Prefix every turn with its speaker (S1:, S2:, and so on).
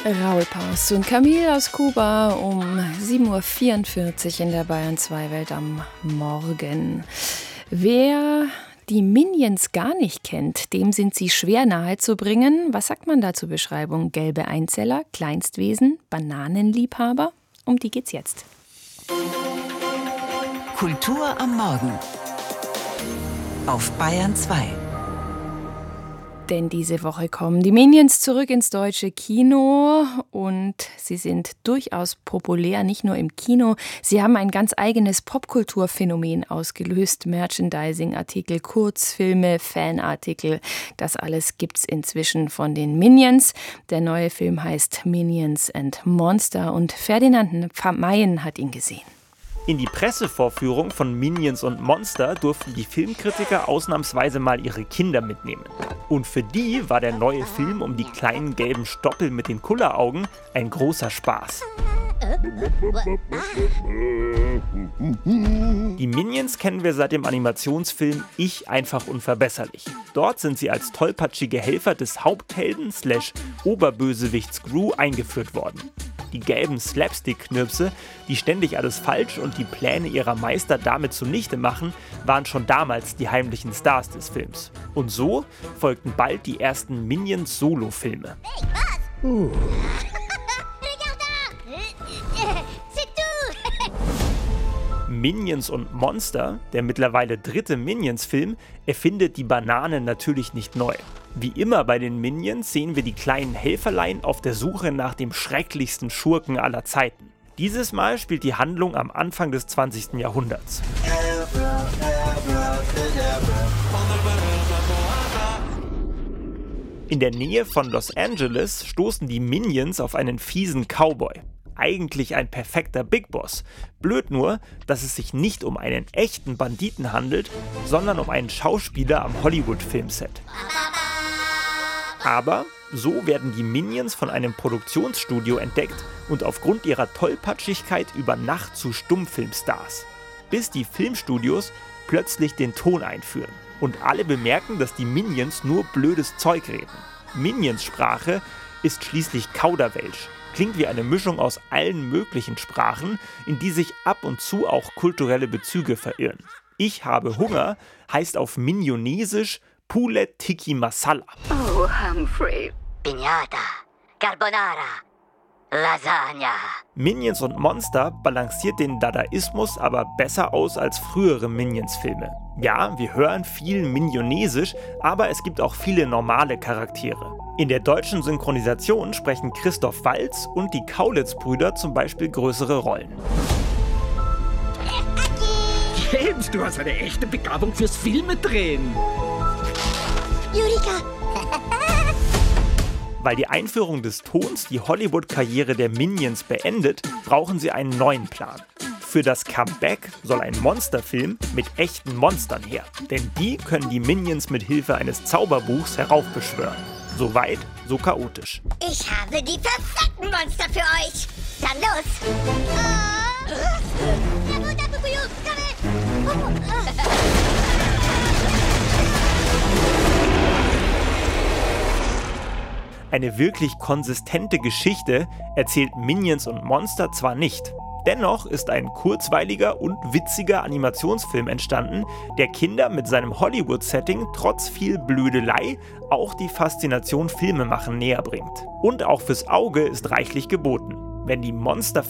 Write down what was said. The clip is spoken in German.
S1: Raul Paus und Camille aus Kuba um 7.44 Uhr in der Bayern 2 Welt am Morgen. Wer die Minions gar nicht kennt, dem sind sie schwer nahezubringen. Was sagt man da zur Beschreibung? Gelbe Einzeller, Kleinstwesen, Bananenliebhaber? Um die geht's jetzt.
S2: Kultur am Morgen auf Bayern 2.
S1: Denn diese Woche kommen die Minions zurück ins deutsche Kino und sie sind durchaus populär, nicht nur im Kino. Sie haben ein ganz eigenes Popkulturphänomen ausgelöst. Merchandising-Artikel, Kurzfilme, Fanartikel, das alles gibt's inzwischen von den Minions. Der neue Film heißt Minions and Monster und Ferdinand Mayen hat ihn gesehen.
S3: In die Pressevorführung von Minions und Monster durften die Filmkritiker ausnahmsweise mal ihre Kinder mitnehmen. Und für die war der neue Film um die kleinen gelben Stoppel mit den Kulleraugen ein großer Spaß. Die Minions kennen wir seit dem Animationsfilm Ich einfach unverbesserlich. Dort sind sie als tollpatschige Helfer des Haupthelden / Oberbösewichts Gru eingeführt worden. Die gelben Slapstick-Knirpse, die ständig alles falsch und die Pläne ihrer Meister damit zunichte machen, waren schon damals die heimlichen Stars des Films. Und so folgten bald die ersten Minions-Solo-Filme.
S4: Hey, was?
S3: Minions und Monster, der mittlerweile dritte Minions-Film, erfindet die Banane natürlich nicht neu. Wie immer bei den Minions sehen wir die kleinen Helferlein auf der Suche nach dem schrecklichsten Schurken aller Zeiten. Dieses Mal spielt die Handlung am Anfang des 20. Jahrhunderts. In der Nähe von Los Angeles stoßen die Minions auf einen fiesen Cowboy. Eigentlich ein perfekter Big Boss. Blöd nur, dass es sich nicht um einen echten Banditen handelt, sondern um einen Schauspieler am Hollywood-Filmset. Aber so werden die Minions von einem Produktionsstudio entdeckt und aufgrund ihrer Tollpatschigkeit über Nacht zu Stummfilmstars. Bis die Filmstudios plötzlich den Ton einführen und alle bemerken, dass die Minions nur blödes Zeug reden. Minions-Sprache ist schließlich Kauderwelsch. Klingt wie eine Mischung aus allen möglichen Sprachen, in die sich ab und zu auch kulturelle Bezüge verirren. Ich habe Hunger heißt auf Minionesisch Poulet Tikka Masala.
S4: Oh, Humphrey. Piñata, Carbonara, Lasagna.
S3: Minions und Monster balanciert den Dadaismus aber besser aus als frühere Minions-Filme. Ja, wir hören viel Minionesisch, aber es gibt auch viele normale Charaktere. In der deutschen Synchronisation sprechen Christoph Waltz und die Kaulitz-Brüder zum Beispiel größere Rollen.
S5: James, du hast eine echte Begabung fürs Filmedrehen.
S4: Eureka!
S3: Weil die Einführung des Tons die Hollywood-Karriere der Minions beendet, brauchen sie einen neuen Plan. Für das Comeback soll ein Monsterfilm mit echten Monstern her, denn die können die Minions mit Hilfe eines Zauberbuchs heraufbeschwören. So weit, so chaotisch.
S4: Ich habe die perfekten Monster für euch. Dann los!
S3: Eine wirklich konsistente Geschichte erzählt Minions und Monster zwar nicht. Dennoch ist ein kurzweiliger und witziger Animationsfilm entstanden, der Kinder mit seinem Hollywood-Setting trotz viel Blödelei auch die Faszination Filmemachen näher bringt. Und auch fürs Auge ist reichlich geboten. Wenn die Monster